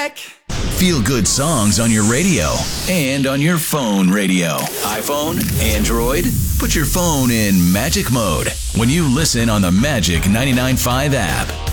back. Feel good songs on your radio and on your phone radio. iPhone, Android, put your phone in magic mode when you listen on the Magic 99.5 app.